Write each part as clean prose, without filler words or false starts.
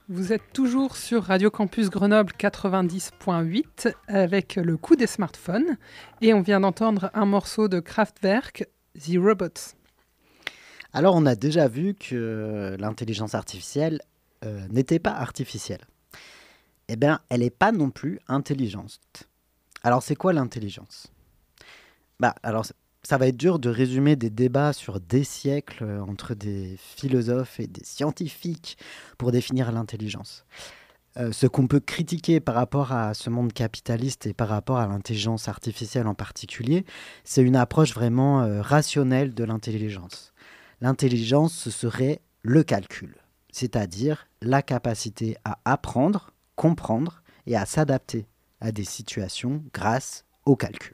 Vous êtes toujours sur Radio Campus Grenoble 90.8 avec le coup des smartphones et on vient d'entendre un morceau de Kraftwerk, The Robots. Alors on a déjà vu que l'intelligence artificielle n'était pas artificielle. Eh bien, elle n'est pas non plus intelligente. Alors c'est quoi l'intelligence ? Alors ça va être dur de résumer des débats sur des siècles entre des philosophes et des scientifiques pour définir l'intelligence. Ce qu'on peut critiquer par rapport à ce monde capitaliste et par rapport à l'intelligence artificielle en particulier, c'est une approche vraiment rationnelle de l'intelligence. L'intelligence, ce serait le calcul, c'est-à-dire la capacité à apprendre, comprendre et à s'adapter à des situations grâce au calcul.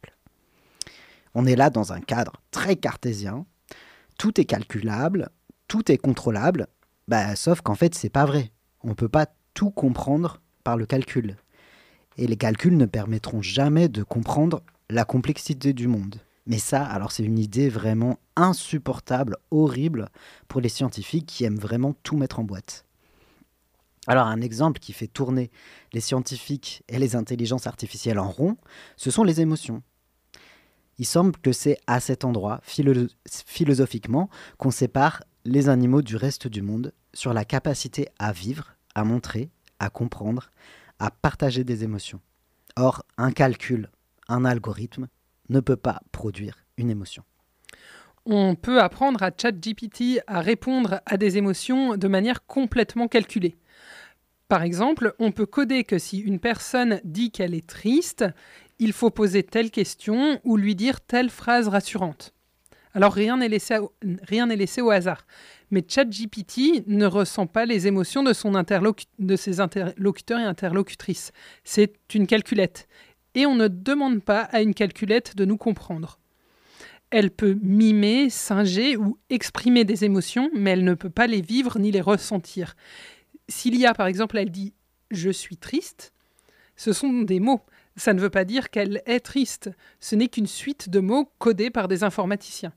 On est là dans un cadre très cartésien, tout est calculable, tout est contrôlable, sauf qu'en fait c'est pas vrai. On ne peut pas tout comprendre par le calcul. Et les calculs ne permettront jamais de comprendre la complexité du monde. Mais ça, alors c'est une idée vraiment insupportable, horrible pour les scientifiques qui aiment vraiment tout mettre en boîte. Alors un exemple qui fait tourner les scientifiques et les intelligences artificielles en rond, ce sont les émotions. Il semble que c'est à cet endroit, philosophiquement, qu'on sépare les animaux du reste du monde sur la capacité à vivre, à montrer, à comprendre, à partager des émotions. Or, un calcul, un algorithme, ne peut pas produire une émotion. On peut apprendre à ChatGPT à répondre à des émotions de manière complètement calculée. Par exemple, on peut coder que si une personne dit qu'elle est triste, il faut poser telle question ou lui dire telle phrase rassurante. Alors rien n'est laissé au hasard. Mais ChatGPT ne ressent pas les émotions de ses interlocuteurs et interlocutrices. C'est une calculette. Et on ne demande pas à une calculette de nous comprendre. Elle peut mimer, singer ou exprimer des émotions, mais elle ne peut pas les vivre ni les ressentir. Si l'IA, par exemple, elle dit « je suis triste », ce sont des mots. Ça ne veut pas dire qu'elle est triste. Ce n'est qu'une suite de mots codés par des informaticiens.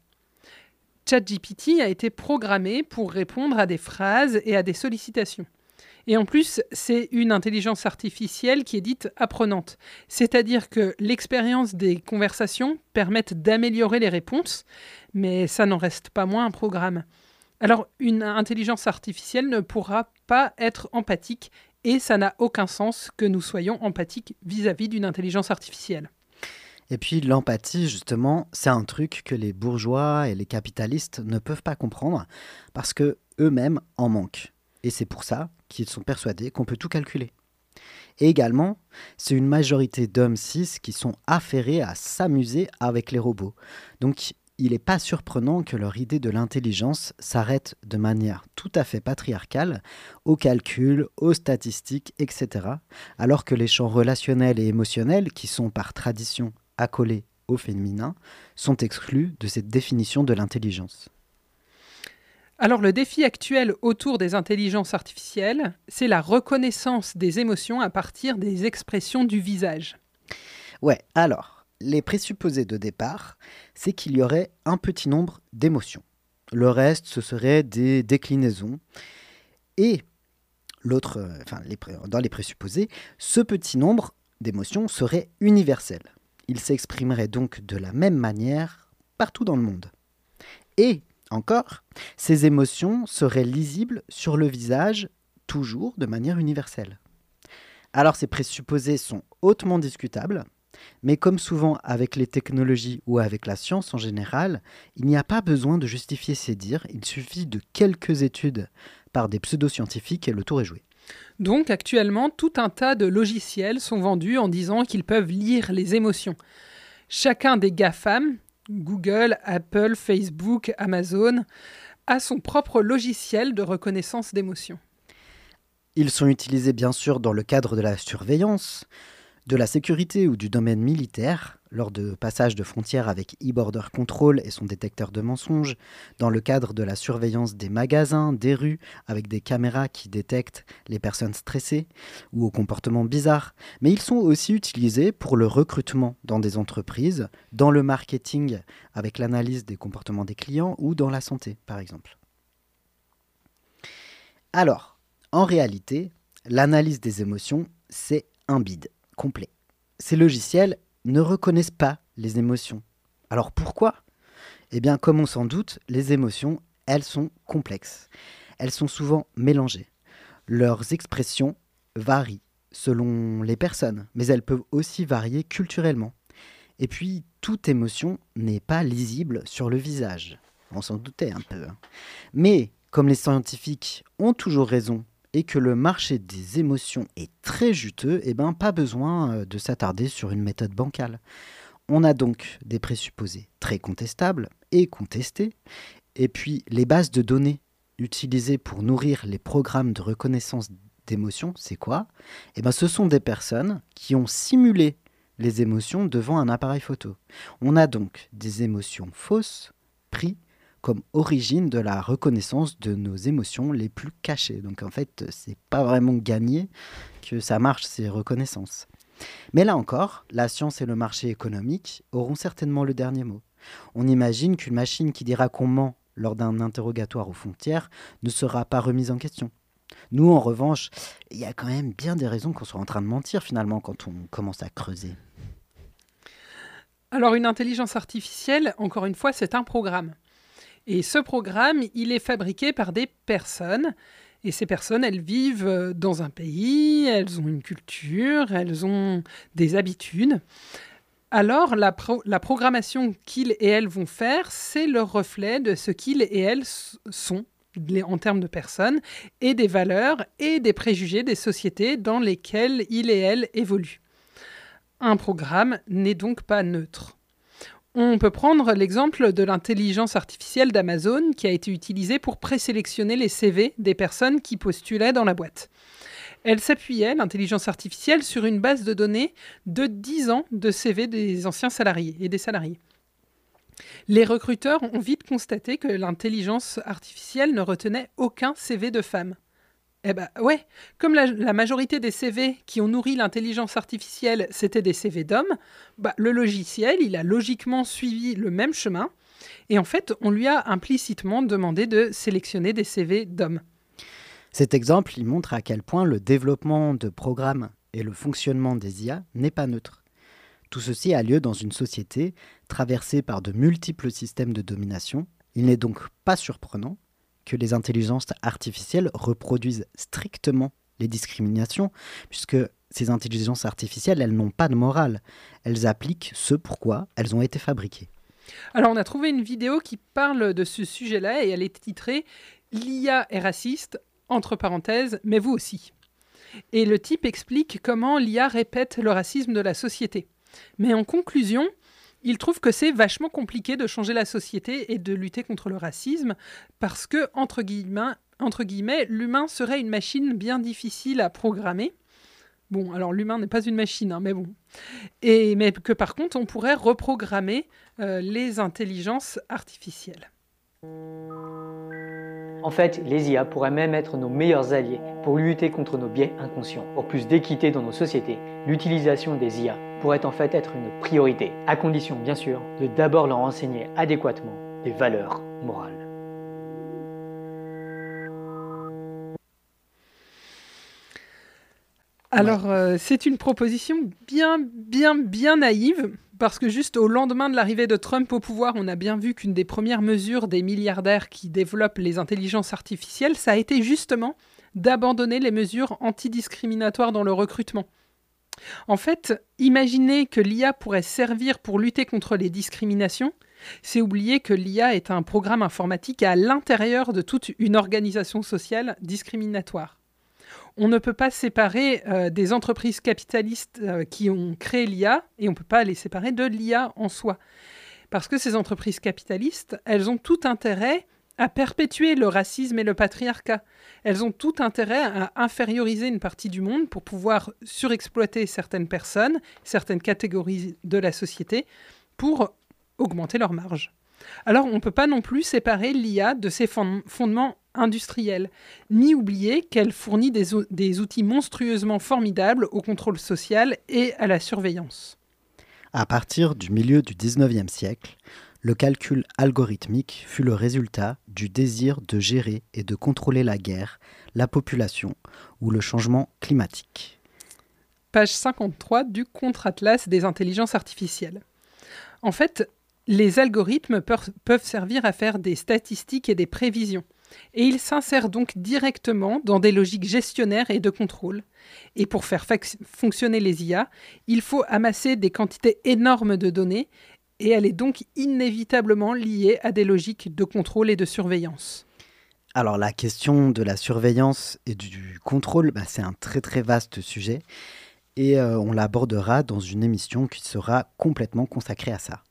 ChatGPT a été programmé pour répondre à des phrases et à des sollicitations. Et en plus, c'est une intelligence artificielle qui est dite apprenante. C'est-à-dire que l'expérience des conversations permet d'améliorer les réponses, mais ça n'en reste pas moins un programme. Alors, une intelligence artificielle ne pourra pas être empathique et ça n'a aucun sens que nous soyons empathiques vis-à-vis d'une intelligence artificielle. Et puis l'empathie, justement, c'est un truc que les bourgeois et les capitalistes ne peuvent pas comprendre parce qu'eux-mêmes en manquent. Et c'est pour ça qu'ils sont persuadés qu'on peut tout calculer. Et également, c'est une majorité d'hommes cis qui sont affairés à s'amuser avec les robots. Donc, il n'est pas surprenant que leur idée de l'intelligence s'arrête de manière tout à fait patriarcale aux calculs, aux statistiques, etc. Alors que les champs relationnels et émotionnels, qui sont par tradition accolés au féminin, sont exclus de cette définition de l'intelligence. Alors le défi actuel autour des intelligences artificielles, c'est la reconnaissance des émotions à partir des expressions du visage. Ouais, alors, les présupposés de départ, c'est qu'il y aurait un petit nombre d'émotions. Le reste, ce serait des déclinaisons. Et dans les présupposés, ce petit nombre d'émotions serait universel. Il s'exprimerait donc de la même manière partout dans le monde. Et encore, ces émotions seraient lisibles sur le visage, toujours de manière universelle. Alors ces présupposés sont hautement discutables, mais comme souvent avec les technologies ou avec la science en général, il n'y a pas besoin de justifier ces dires, il suffit de quelques études par des pseudo-scientifiques et le tour est joué. Donc actuellement, tout un tas de logiciels sont vendus en disant qu'ils peuvent lire les émotions. Chacun des GAFAM, Google, Apple, Facebook, Amazon, a son propre logiciel de reconnaissance d'émotions. Ils sont utilisés bien sûr dans le cadre de la surveillance, de la sécurité ou du domaine militaire, lors de passages de frontières avec e-border control et son détecteur de mensonges, dans le cadre de la surveillance des magasins, des rues, avec des caméras qui détectent les personnes stressées ou au comportement bizarre. Mais ils sont aussi utilisés pour le recrutement dans des entreprises, dans le marketing avec l'analyse des comportements des clients ou dans la santé, par exemple. Alors, en réalité, L'analyse des émotions, c'est un bide complet. Ces logiciels ne reconnaissent pas les émotions. Alors pourquoi ? Eh bien, comme on s'en doute, les émotions, elles sont complexes. Elles sont souvent mélangées. Leurs expressions varient selon les personnes, mais elles peuvent aussi varier culturellement. Et puis, toute émotion n'est pas lisible sur le visage. On s'en doutait un peu. Mais, comme les scientifiques ont toujours raison et que le marché des émotions est très juteux, eh ben, pas besoin de s'attarder sur une méthode bancale. On a donc des présupposés très contestables et contestés, et puis les bases de données utilisées pour nourrir les programmes de reconnaissance d'émotions, c'est quoi ? Eh ben, ce sont des personnes qui ont simulé les émotions devant un appareil photo. On a donc des émotions fausses prises comme origine de la reconnaissance de nos émotions les plus cachées. Donc en fait, c'est pas vraiment gagné que ça marche, ces reconnaissances. Mais là encore, la science et le marché économique auront certainement le dernier mot. On imagine qu'une machine qui dira qu'on ment lors d'un interrogatoire aux frontières ne sera pas remise en question. Nous, en revanche, il y a quand même bien des raisons qu'on soit en train de mentir finalement quand on commence à creuser. Alors une intelligence artificielle, encore une fois, c'est un programme. Et ce programme, il est fabriqué par des personnes. Et ces personnes, elles vivent dans un pays, elles ont une culture, elles ont des habitudes. Alors, la programmation qu'ils et elles vont faire, c'est le reflet de ce qu'ils et elles sont en termes de personnes et des valeurs et des préjugés des sociétés dans lesquelles ils et elles évoluent. Un programme n'est donc pas neutre. On peut prendre l'exemple de l'intelligence artificielle d'Amazon qui a été utilisée pour présélectionner les CV des personnes qui postulaient dans la boîte. Elle s'appuyait, l'intelligence artificielle, sur une base de données de 10 ans de CV des anciens salariés et des salariés. Les recruteurs ont vite constaté que l'intelligence artificielle ne retenait aucun CV de femme. Eh ben ouais, comme la majorité des CV qui ont nourri l'intelligence artificielle, c'était des CV d'hommes, le logiciel, il a logiquement suivi le même chemin. Et en fait, on lui a implicitement demandé de sélectionner des CV d'hommes. Cet exemple, il montre à quel point le développement de programmes et le fonctionnement des IA n'est pas neutre. Tout ceci a lieu dans une société traversée par de multiples systèmes de domination. Il n'est donc pas surprenant que les intelligences artificielles reproduisent strictement les discriminations, puisque ces intelligences artificielles, elles n'ont pas de morale. Elles appliquent ce pourquoi elles ont été fabriquées. Alors, on a trouvé une vidéo qui parle de ce sujet-là et elle est titrée « L'IA est raciste », entre parenthèses, mais vous aussi. Et le type explique comment l'IA répète le racisme de la société. Mais en conclusion, il trouve que c'est vachement compliqué de changer la société et de lutter contre le racisme parce que, entre guillemets, l'humain serait une machine bien difficile à programmer. Bon, alors l'humain n'est pas une machine, mais bon. Mais que par contre, on pourrait reprogrammer les intelligences artificielles. En fait, les IA pourraient même être nos meilleurs alliés pour lutter contre nos biais inconscients. Pour plus d'équité dans nos sociétés, l'utilisation des IA pourrait en fait être une priorité, à condition bien sûr de d'abord leur enseigner adéquatement des valeurs morales. Alors, c'est une proposition bien naïve, parce que juste au lendemain de l'arrivée de Trump au pouvoir, on a bien vu qu'une des premières mesures des milliardaires qui développent les intelligences artificielles, ça a été justement d'abandonner les mesures antidiscriminatoires dans le recrutement. En fait, imaginer que l'IA pourrait servir pour lutter contre les discriminations, c'est oublier que l'IA est un programme informatique à l'intérieur de toute une organisation sociale discriminatoire. On ne peut pas séparer des entreprises capitalistes qui ont créé l'IA et on ne peut pas les séparer de l'IA en soi. Parce que ces entreprises capitalistes, elles ont tout intérêt à perpétuer le racisme et le patriarcat. Elles ont tout intérêt à inférioriser une partie du monde pour pouvoir surexploiter certaines personnes, certaines catégories de la société pour augmenter leurs marges. Alors, on ne peut pas non plus séparer l'IA de ses fondements industriels, ni oublier qu'elle fournit des outils monstrueusement formidables au contrôle social et à la surveillance. À partir du milieu du 19e siècle, Le calcul algorithmique fut le résultat du désir de gérer et de contrôler la guerre, la population ou le changement climatique. Page 53 du contre-atlas des intelligences artificielles. En fait, les algorithmes peuvent servir à faire des statistiques et des prévisions. Et ils s'insèrent donc directement dans des logiques gestionnaires et de contrôle. Et pour faire fonctionner les IA, il faut amasser des quantités énormes de données et elle est donc inévitablement liée à des logiques de contrôle et de surveillance. Alors la question de la surveillance et du contrôle, c'est un très très vaste sujet et on l'abordera dans une émission qui sera complètement consacrée à ça.